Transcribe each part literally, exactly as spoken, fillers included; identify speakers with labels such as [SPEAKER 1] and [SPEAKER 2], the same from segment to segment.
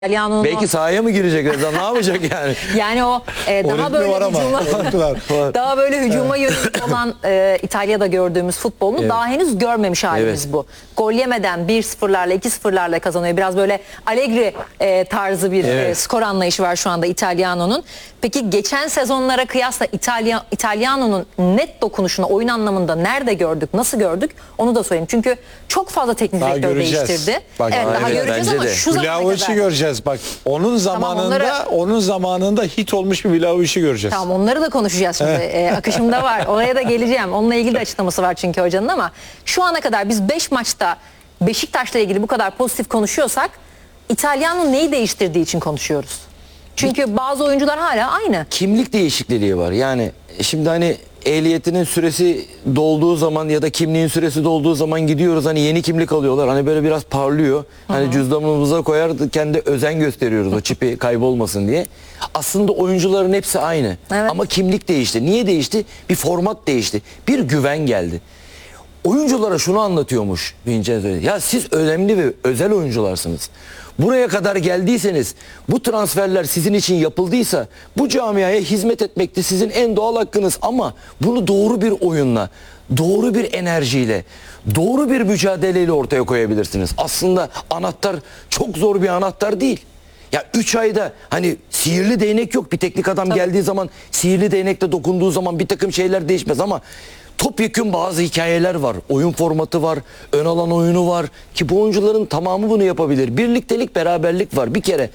[SPEAKER 1] İtalyanonun
[SPEAKER 2] Belki sahaya mı girecek Rezan? Ne yapacak yani?
[SPEAKER 1] yani o e, daha böyle
[SPEAKER 3] var ama.
[SPEAKER 1] hücuma, daha böyle hücuma yönelik olan e, İtalya'da gördüğümüz futbolunu
[SPEAKER 2] Evet.
[SPEAKER 1] daha henüz görmemiş halimiz
[SPEAKER 2] Evet.
[SPEAKER 1] bu. Gol yemeden bir sıfırlarla iki sıfırlarla kazanıyor. Biraz böyle Allegri e, tarzı bir
[SPEAKER 2] Evet.
[SPEAKER 1] e, skor anlayışı var şu anda İtalyano'nun. Peki geçen sezonlara kıyasla İtalya İtalyano'nun net dokunuşunu oyun anlamında nerede gördük, nasıl gördük onu da söyleyeyim. Çünkü çok fazla teknik
[SPEAKER 3] Daha
[SPEAKER 1] direktör
[SPEAKER 3] göreceğiz.
[SPEAKER 1] değiştirdi.
[SPEAKER 3] Bak,
[SPEAKER 1] evet, daha
[SPEAKER 2] evet,
[SPEAKER 1] göreceğiz
[SPEAKER 2] bence
[SPEAKER 1] ama
[SPEAKER 2] de.
[SPEAKER 1] şu zamana
[SPEAKER 3] Vlahovic'i
[SPEAKER 1] kadar.
[SPEAKER 3] göreceğiz bak. Onun zamanında
[SPEAKER 1] onları-
[SPEAKER 3] onun zamanında hit olmuş bir Vlahovic'i göreceğiz.
[SPEAKER 1] Tamam, onları da konuşacağız şimdi. Ee, akışımda var. Oraya da geleceğim. Onunla ilgili de açıklaması var çünkü hocanın, ama şu ana kadar biz beş maçta Beşiktaş'la ilgili bu kadar pozitif konuşuyorsak İtalyan'ın neyi değiştirdiği için konuşuyoruz. Çünkü bazı oyuncular hala aynı.
[SPEAKER 2] Kimlik değişikliği var. Yani şimdi hani ehliyetinin süresi dolduğu zaman ya da kimliğin süresi dolduğu zaman gidiyoruz, hani yeni kimlik alıyorlar. Hani böyle biraz parlıyor. Hani cüzdanımıza koyar, kendi özen gösteriyoruz o çipi kaybolmasın diye. Aslında oyuncuların hepsi aynı.
[SPEAKER 1] Evet.
[SPEAKER 2] Ama kimlik değişti. Niye değişti? Bir format değişti. Bir güven geldi. Oyunculara şunu anlatıyormuş Vincenzo. Ya siz önemli ve özel oyuncularsınız. Buraya kadar geldiyseniz, bu transferler sizin için yapıldıysa bu camiaya hizmet etmekte sizin en doğal hakkınız, ama bunu doğru bir oyunla, doğru bir enerjiyle, doğru bir mücadeleyle ortaya koyabilirsiniz. Aslında anahtar çok zor bir anahtar değil. Ya üç ayda hani sihirli değnek yok. Bir teknik adam
[SPEAKER 1] Tabii.
[SPEAKER 2] geldiği zaman, sihirli değnekle dokunduğu zaman bir takım şeyler değişmez, ama topyekün bazı hikayeler var. Oyun formatı var, ön alan oyunu var ki bu oyuncuların tamamı bunu yapabilir. Birliktelik, beraberlik var. Bir kere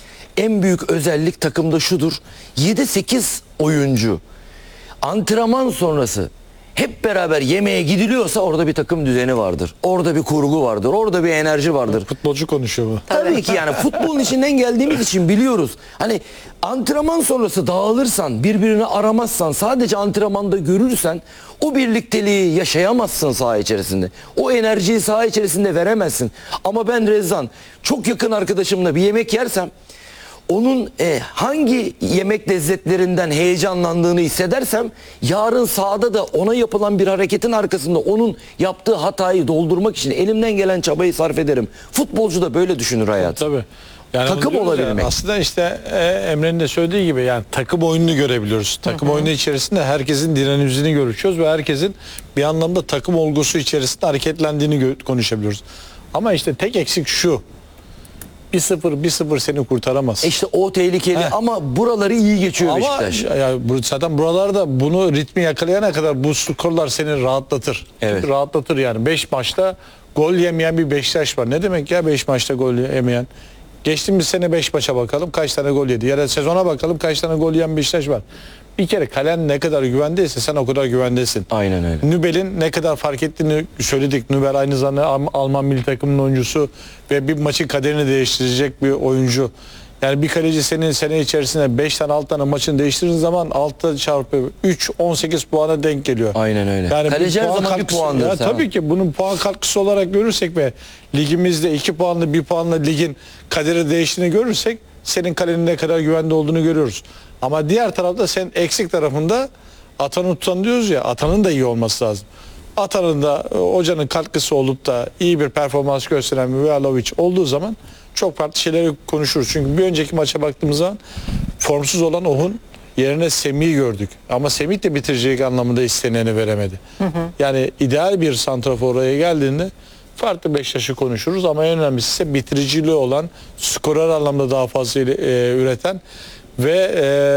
[SPEAKER 2] en büyük özellik takımda şudur: yedi sekiz oyuncu antrenman sonrası hep beraber yemeğe gidiliyorsa orada bir takım düzeni vardır. Orada bir kurgu vardır. Orada bir enerji vardır.
[SPEAKER 3] Futbolcu konuşuyor bu.
[SPEAKER 2] Tabii ki, yani futbolun içinden geldiğimiz için biliyoruz. Hani antrenman sonrası dağılırsan, birbirini aramazsan, sadece antrenmanda görürsen o birlikteliği yaşayamazsın saha içerisinde. O enerjiyi saha içerisinde veremezsin. Ama ben Rezan çok yakın arkadaşımla bir yemek yersem, onun e, hangi yemek lezzetlerinden heyecanlandığını hissedersem, yarın sahada da ona yapılan bir hareketin arkasında onun yaptığı hatayı doldurmak için elimden gelen çabayı sarf ederim. Futbolcu da böyle düşünür hayat.
[SPEAKER 3] Tabii. Yani
[SPEAKER 2] Takım
[SPEAKER 3] onu diyoruz
[SPEAKER 2] olabilmek.
[SPEAKER 3] ya, aslında işte e, Emre'nin de söylediği gibi yani takım oyununu görebiliyoruz. Takım oyunu içerisinde herkesin dinamizmini görüşüyoruz ve herkesin bir anlamda takım olgusu içerisinde hareketlendiğini gö- konuşabiliyoruz. Ama işte tek eksik şu: bir sıfır bir sıfır seni kurtaramaz.
[SPEAKER 2] İşte o tehlikeli,
[SPEAKER 3] Heh.
[SPEAKER 2] ama buraları iyi geçiyor
[SPEAKER 3] Ama
[SPEAKER 2] Beşiktaş.
[SPEAKER 3] ya, bu- zaten buralarda bunu ritmi yakalayana kadar bu skorlar seni rahatlatır.
[SPEAKER 2] Evet.
[SPEAKER 3] Çünkü rahatlatır yani. beş maçta gol yemeyen bir Beşiktaş var. Ne demek ya beş maçta gol yemeyen? Geçtiğimiz sene beş maça bakalım kaç tane gol yedi. Ya da sezona bakalım kaç tane gol yiyen Beşiktaş var. Bir kere kalen ne kadar güvendeyse sen o kadar güvendesin.
[SPEAKER 2] Aynen öyle.
[SPEAKER 3] Nübel'in ne kadar fark ettiğini söyledik. Nübel aynı zamanda Alm- Alman milli takımının oyuncusu ve bir maçın kaderini değiştirecek bir oyuncu. Yani bir kaleci senin sene içerisinde beş tane altı tane maçını değiştirdiğin zaman altı çarpı üç on sekiz puana denk geliyor.
[SPEAKER 2] Aynen öyle. Kaleci her zaman bir puandır.
[SPEAKER 3] Ya,
[SPEAKER 2] Tamam.
[SPEAKER 3] tabii ki bunun puan katkısı olarak görürsek ve ligimizde iki puanlı bir puanla ligin kaderi değiştiğini görürsek senin kalenin ne kadar güvende olduğunu görüyoruz. Ama diğer tarafta sen eksik tarafında atanı tutan diyoruz ya, atanın da iyi olması lazım. Atanın da e, hocanın katkısı olup da iyi bir performans gösteren bir Vlahovic olduğu zaman çok farklı şeyleri konuşuruz. Çünkü bir önceki maça baktığımız zaman formsuz olan Ohun yerine Semih'i gördük. Ama Semih de bitirecek anlamında isteneni veremedi. Hı hı. Yani ideal bir santrafor oraya geldiğinde farklı Beşiktaş'ı konuşuruz, ama en önemlisi ise bitiriciliği olan, skorer anlamda daha fazla e, üreten ve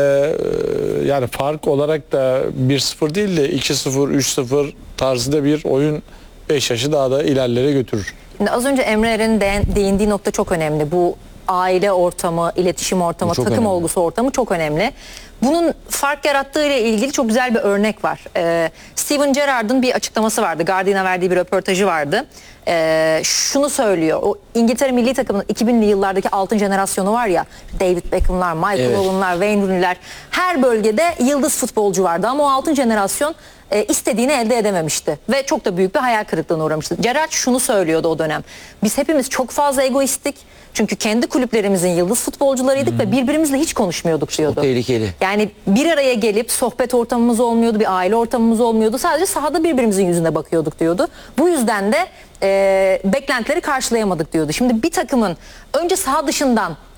[SPEAKER 3] e, yani fark olarak da bir sıfır değil de iki sıfır, üç sıfır tarzında bir oyun Beşiktaş'ı daha da ilerlere götürür.
[SPEAKER 1] Şimdi az önce Emre Eren'in de değindiği nokta çok önemli. Bu aile ortamı, iletişim ortamı,
[SPEAKER 2] Bu çok
[SPEAKER 1] takım
[SPEAKER 2] önemli.
[SPEAKER 1] olgusu ortamı çok önemli. Bunun fark yarattığı ile ilgili çok güzel bir örnek var. Ee, Steven Gerrard'ın bir açıklaması vardı. Guardian'a verdiği bir röportajı vardı. Ee, şunu söylüyor. O İngiltere milli takımının iki binli yıllardaki altın jenerasyonu var ya. David Beckham'lar, Michael
[SPEAKER 2] Evet.
[SPEAKER 1] Owen'lar, Wayne Rooney'ler. Her bölgede yıldız futbolcu vardı, ama o altın jenerasyon e, istediğini elde edememişti. Ve çok da büyük bir hayal kırıklığına uğramıştı. Gerrard şunu söylüyordu o dönem: biz hepimiz çok fazla egoistik. Çünkü kendi kulüplerimizin yıldız futbolcularıydık ve birbirimizle hiç konuşmuyorduk diyordu.
[SPEAKER 2] O tehlikeli.
[SPEAKER 1] Yani bir araya gelip sohbet ortamımız olmuyordu, bir aile ortamımız olmuyordu. Sadece sahada birbirimizin yüzüne bakıyorduk diyordu. Bu yüzden de e, beklentileri karşılayamadık diyordu. Şimdi bir takımın önce saha dışından